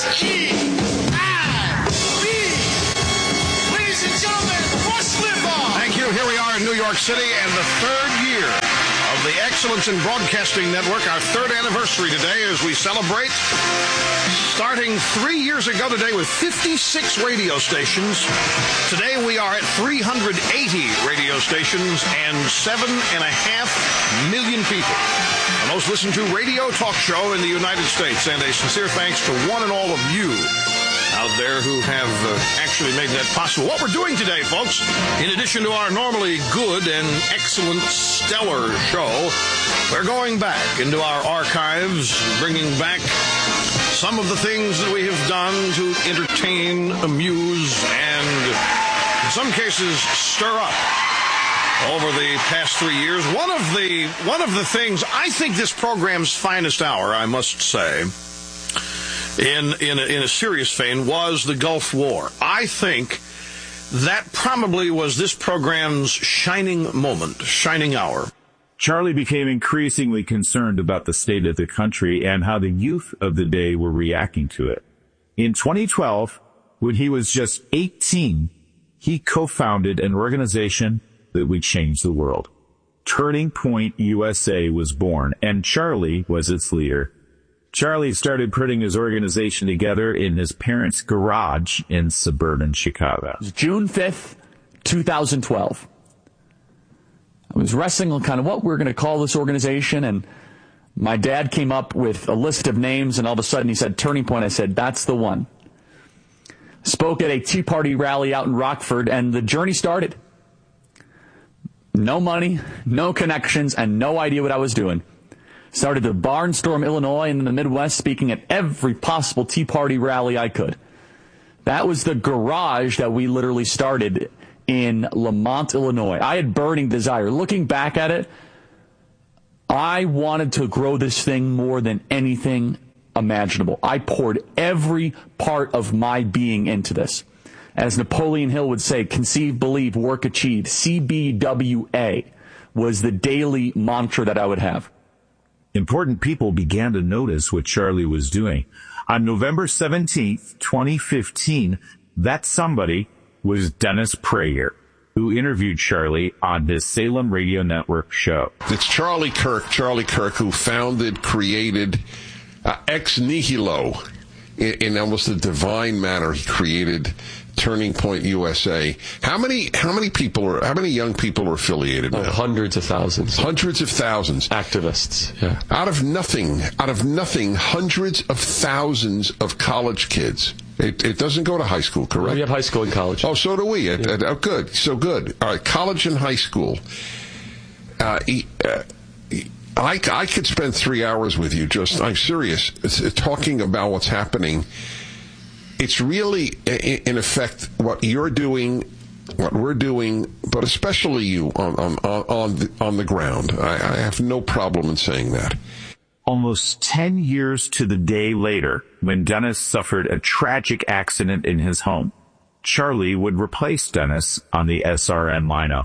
S-E-I-B. Ladies and gentlemen, Rush Limbaugh. Thank you. Here we are in New York City, and the third year of the Excellence in Broadcasting Network, our third anniversary today as we celebrate, starting 3 years ago today with 56 radio stations. Today we are at 380 radio stations and 7.5 million people. The most listened to radio talk show in the United States, and a sincere thanks to one and all of you out there who have actually made that possible. What we're doing today, folks, in addition to our normally good and excellent stellar show, we're going back into our archives, bringing back some of the things that we have done to entertain, amuse, and in some cases stir up over the past 3 years. One of the things, I think this program's finest hour, I must say, in a serious vein, was the Gulf War. I think that probably was this program's shining moment, shining hour. Charlie became increasingly concerned about the state of the country and how the youth of the day were reacting to it. In 2012, when he was just 18, he co-founded an organization that would change the world. Turning Point USA was born, and Charlie was its leader. Charlie started putting his organization together in his parents' garage in suburban Chicago. It was June 5th, 2012. I was wrestling on kind of what we're going to call this organization, and my dad came up with a list of names, and all of a sudden he said, Turning Point. I said, that's the one. Spoke at a Tea Party rally out in Rockford, and the journey started. No money, no connections, and no idea what I was doing. Started to barnstorm Illinois and in the Midwest, speaking at every possible Tea Party rally I could. That was the garage that we literally started in Lamont, Illinois. I had burning desire. Looking back at it, I wanted to grow this thing more than anything imaginable. I poured every part of my being into this. As Napoleon Hill would say, conceive, believe, work, achieve. CBWA was the daily mantra that I would have. Important people began to notice what Charlie was doing. On November 17th, 2015, that somebody was Dennis Prager, who interviewed Charlie on his Salem Radio Network show. It's Charlie Kirk, who created ex nihilo in almost a divine manner. He created Turning Point USA. How many young people are affiliated now? Hundreds of thousands. Hundreds of thousands. Activists, yeah. Out of nothing, hundreds of thousands of college kids. It doesn't go to high school, correct? We have high school and college. Oh, so do we. Yeah. Good. So good. All right, college and high school. I could spend 3 hours with you, I'm serious, talking about what's happening. It's really, in effect, what you're doing, what we're doing, but especially you on the ground. I have no problem in saying that. Almost 10 years to the day later, when Dennis suffered a tragic accident in his home, Charlie would replace Dennis on the SRN lineup.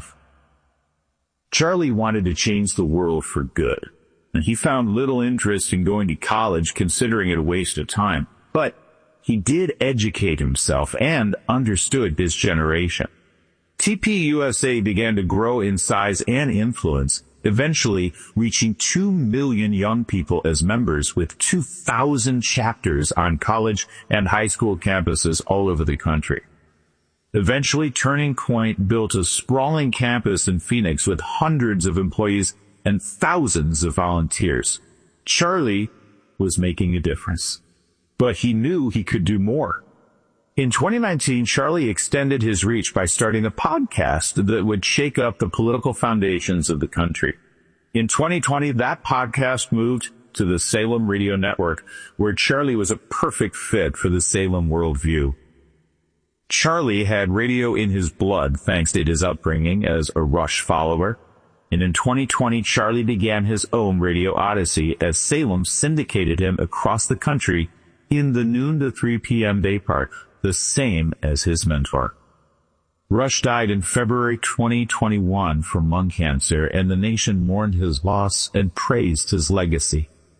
Charlie wanted to change the world for good, and he found little interest in going to college, considering it a waste of time. But he did educate himself and understood this generation. TPUSA began to grow in size and influence, eventually reaching 2 million young people as members, with 2,000 chapters on college and high school campuses all over the country. Eventually, Turning Point built a sprawling campus in Phoenix with hundreds of employees and thousands of volunteers. Charlie was making a difference, but he knew he could do more. In 2019, Charlie extended his reach by starting a podcast that would shake up the political foundations of the country. In 2020, that podcast moved to the Salem Radio Network, where Charlie was a perfect fit for the Salem worldview. Charlie had radio in his blood thanks to his upbringing as a Rush follower. And in 2020, Charlie began his own radio odyssey as Salem syndicated him across the country in the noon to 3 p.m. day part, the same as his mentor. Rush died in February 2021 from lung cancer, and the nation mourned his loss and praised his legacy.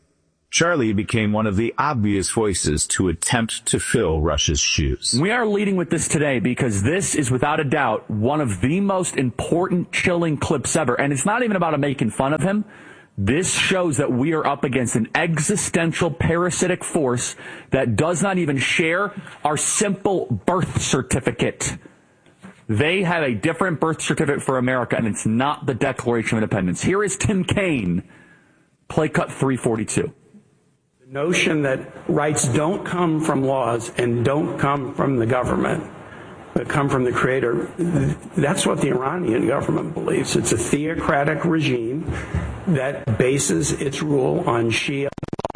Charlie became one of the obvious voices to attempt to fill Rush's shoes. We are leading with this today because this is without a doubt one of the most important chilling clips ever. And it's not even about making fun of him. This shows that we are up against an existential parasitic force that does not even share our simple birth certificate. They have a different birth certificate for America, and it's not the Declaration of Independence. Here is Tim Kaine, play cut 342. The notion that rights don't come from laws and don't come from the government, but come from the creator, that's what the Iranian government believes. It's a theocratic regime that bases its rule on Shia,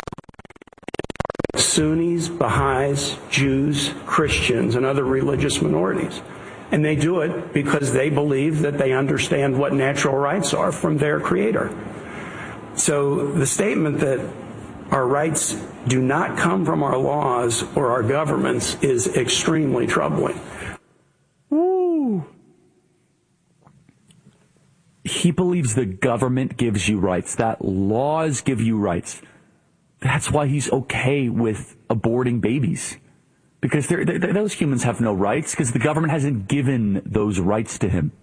Sunnis, Baha'is, Jews, Christians, and other religious minorities. And they do it because they believe that they understand what natural rights are from their creator. So the statement that our rights do not come from our laws or our governments is extremely troubling. Woo. He believes the government gives you rights, that laws give you rights. That's why he's okay with aborting babies. Because those humans have no rights, because the government hasn't given those rights to him.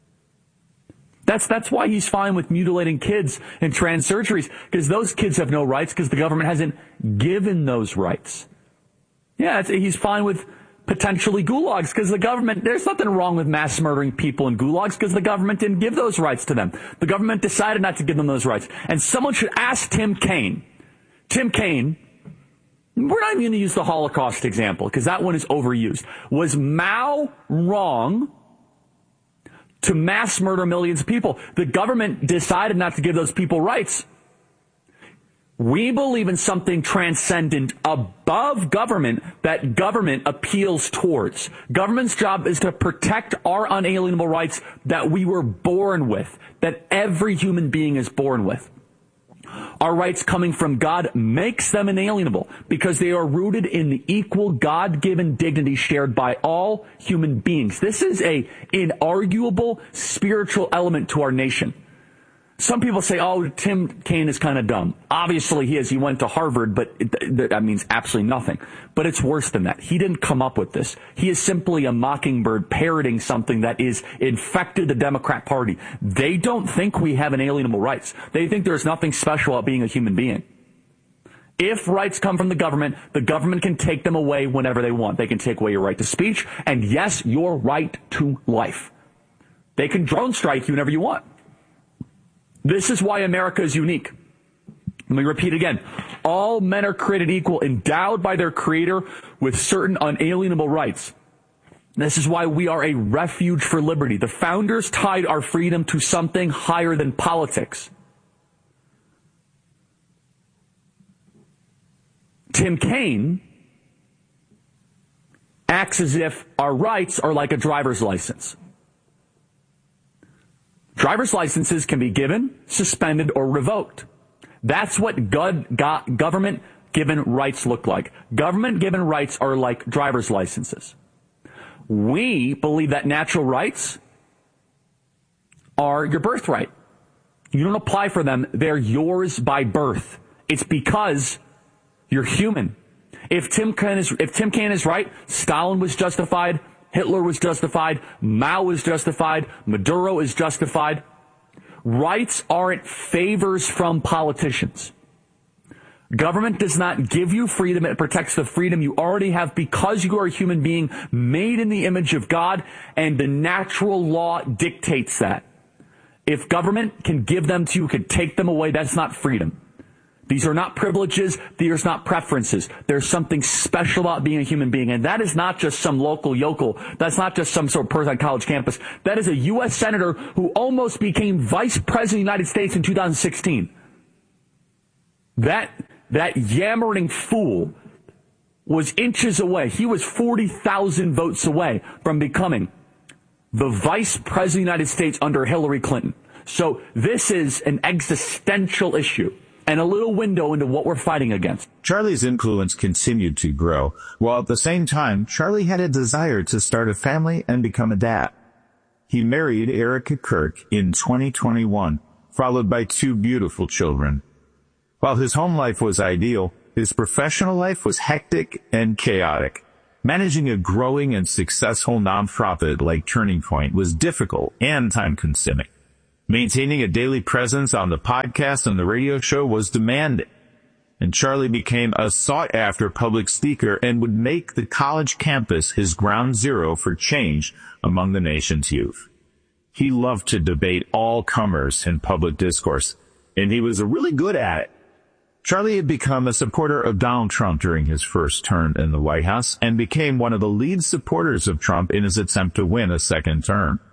That's why he's fine with mutilating kids and trans surgeries, because those kids have no rights, because the government hasn't given those rights. Yeah, he's fine with potentially gulags, because the government, there's nothing wrong with mass murdering people in gulags, because the government didn't give those rights to them. The government decided not to give them those rights. And someone should ask Tim Kaine. Tim Kaine, we're not even going to use the Holocaust example, because that one is overused. Was Mao wrong to mass murder millions of people? The government decided not to give those people rights. We believe in something transcendent above government that government appeals towards. Government's job is to protect our unalienable rights that we were born with, that every human being is born with. Our rights coming from God makes them inalienable because they are rooted in the equal God-given dignity shared by all human beings. This is an inarguable spiritual element to our nation. Some people say, oh, Tim Kaine is kind of dumb. Obviously he is. He went to Harvard, but that means absolutely nothing. But it's worse than that. He didn't come up with this. He is simply a mockingbird parroting something that is infected the Democrat Party. They don't think we have inalienable rights. They think there's nothing special about being a human being. If rights come from the government can take them away whenever they want. They can take away your right to speech, and yes, your right to life. They can drone strike you whenever you want. This is why America is unique. Let me repeat again. All men are created equal, endowed by their creator with certain unalienable rights. This is why we are a refuge for liberty. The founders tied our freedom to something higher than politics. Tim Kaine acts as if our rights are like a driver's license. Driver's licenses can be given, suspended, or revoked. That's what government-given rights look like. Government-given rights are like driver's licenses. We believe that natural rights are your birthright. You don't apply for them. They're yours by birth. It's because you're human. If Tim Kaine is right, Stalin was justified, Hitler was justified, Mao was justified, Maduro is justified. Rights aren't favors from politicians. Government does not give you freedom. It protects the freedom you already have because you are a human being made in the image of God, and the natural law dictates that. If government can give them to you, can take them away, that's not freedom. These are not privileges. These are not preferences. There's something special about being a human being. And that is not just some local yokel. That's not just some sort of person on college campus. That is a U.S. senator who almost became vice president of the United States in 2016. That yammering fool was inches away. He was 40,000 votes away from becoming the vice president of the United States under Hillary Clinton. So this is an existential issue and a little window into what we're fighting against. Charlie's influence continued to grow, while at the same time, Charlie had a desire to start a family and become a dad. He married Erica Kirk in 2021, followed by 2 beautiful children. While his home life was ideal, his professional life was hectic and chaotic. Managing a growing and successful nonprofit like Turning Point was difficult and time-consuming. Maintaining a daily presence on the podcast and the radio show was demanding, and Charlie became a sought-after public speaker and would make the college campus his ground zero for change among the nation's youth. He loved to debate all comers in public discourse, and he was really good at it. Charlie had become a supporter of Donald Trump during his first term in the White House and became one of the lead supporters of Trump in his attempt to win a second term.